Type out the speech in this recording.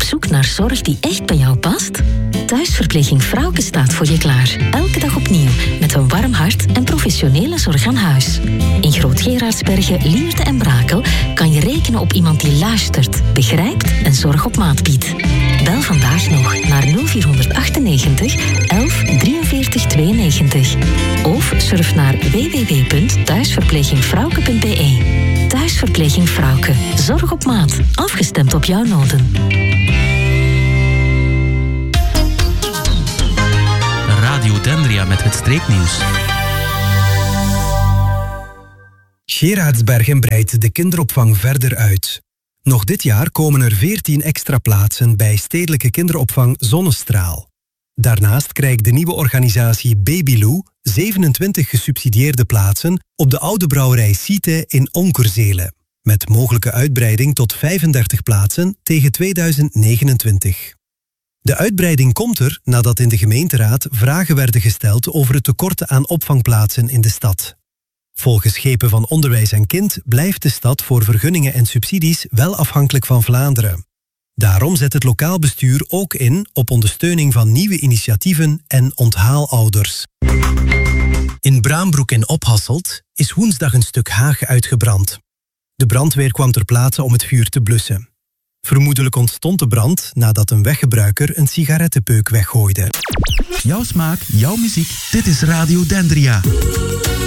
zoek naar zorg die echt bij jou past? Thuisverpleging Frauke staat voor je klaar. Elke dag opnieuw, met een warm hart en professionele zorg aan huis. In Groot-Gerardsbergen, Lierde en Brakel kan je rekenen op iemand die luistert, begrijpt en zorg op maat biedt. Bel vandaag nog naar 0498 11 43 92. Of surf naar www.thuisverplegingfrauke.be. Thuisverpleging Frauke. Zorg op maat. Afgestemd op jouw noden. Radio Dendria met het streeknieuws. Gerardsbergen breidt de kinderopvang verder uit. Nog dit jaar komen er 14 extra plaatsen bij stedelijke kinderopvang Zonnestraal. Daarnaast krijgt de nieuwe organisatie Babyloo 27 gesubsidieerde plaatsen op de oude brouwerij Siete in Onkerzelen, met mogelijke uitbreiding tot 35 plaatsen tegen 2029. De uitbreiding komt er nadat in de gemeenteraad vragen werden gesteld over het tekort aan opvangplaatsen in de stad. Volgens Schepen van Onderwijs en Kind blijft de stad voor vergunningen en subsidies wel afhankelijk van Vlaanderen. Daarom zet het lokaal bestuur ook in op ondersteuning van nieuwe initiatieven en onthaalouders. In Braambroek en Ophasselt is woensdag een stuk haag uitgebrand. De brandweer kwam ter plaatse om het vuur te blussen. Vermoedelijk ontstond de brand nadat een weggebruiker een sigarettenpeuk weggooide. Jouw smaak, jouw muziek, dit is Radio Dendria.